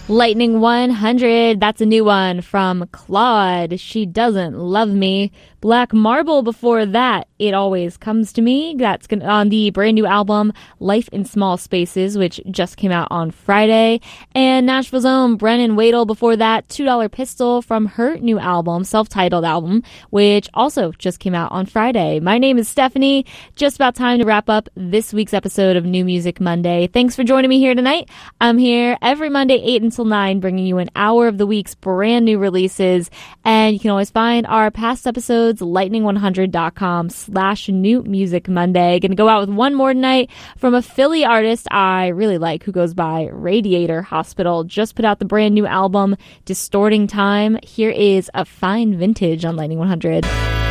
Lightning 100, that's a new one from Claude. She Doesn't Love Me. Black Marble before that, It Always Comes to Me. That's on the brand new album Life in Small Spaces, which just came out on Friday. And Nashville's own Brennan Wadle before that, $2 Pistol from her new album, self-titled album, which also just came out on Friday. My name is Stephanie. Just about time to wrap up this week's episode of New Music Monday. Thanks for joining me here tonight. I'm here every Monday, 8 until 9, bringing you an hour of the week's brand new releases. And you can always find our past episodes, lightning100.com/new music Monday. Gonna go out with one more tonight from a Philly artist I really like who goes by Radiator Hospital. Just put out the brand new album, Distorting Time. Here is A Fine Vintage on Lightning 100.